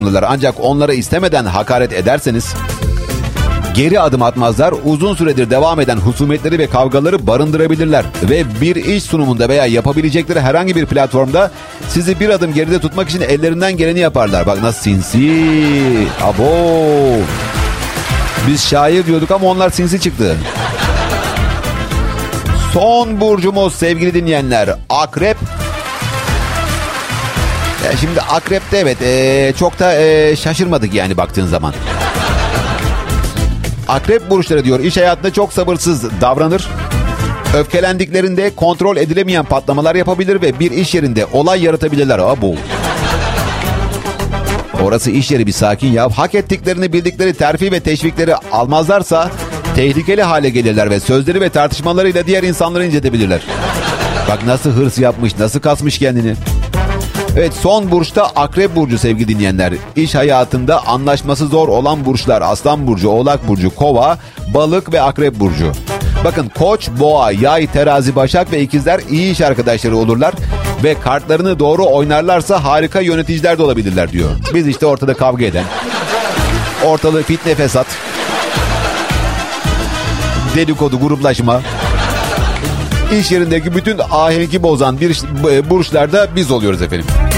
ancak onlara istemeden hakaret ederseniz geri adım atmazlar, uzun süredir devam eden husumetleri ve kavgaları barındırabilirler. Ve bir iş sunumunda veya yapabilecekleri herhangi bir platformda sizi bir adım geride tutmak için ellerinden geleni yaparlar. Bak nasıl sinsi. Abo. Biz şair diyorduk ama onlar sinsi çıktı. Son burcumuz sevgili dinleyenler, Akrep. Şimdi Akrep'te evet çok da şaşırmadık yani baktığın zaman. Akrep burçları diyor iş hayatında çok sabırsız davranır. Öfkelendiklerinde kontrol edilemeyen patlamalar yapabilir ve bir iş yerinde olay yaratabilirler. Abo. Orası iş yeri, bir sakin ya. Hak ettiklerini bildikleri terfi ve teşvikleri almazlarsa tehlikeli hale gelirler ve sözleri ve tartışmalarıyla diğer insanları incetebilirler. Bak nasıl hırs yapmış, nasıl kasmış kendini. Evet, son burçta Akrep burcu sevgili dinleyenler. İş hayatında anlaşması zor olan burçlar: Aslan burcu, Oğlak burcu, Kova, Balık ve Akrep burcu. Bakın Koç, Boğa, Yay, Terazi, Başak ve İkizler iyi iş arkadaşları olurlar ve kartlarını doğru oynarlarsa harika yöneticiler de olabilirler diyor. Biz işte ortada kavga eden, ortalığı fitne fesat, dedikodu, gruplaşma, iş yerindeki bütün ahengi bozan bir burçlarda biz oluyoruz efendim.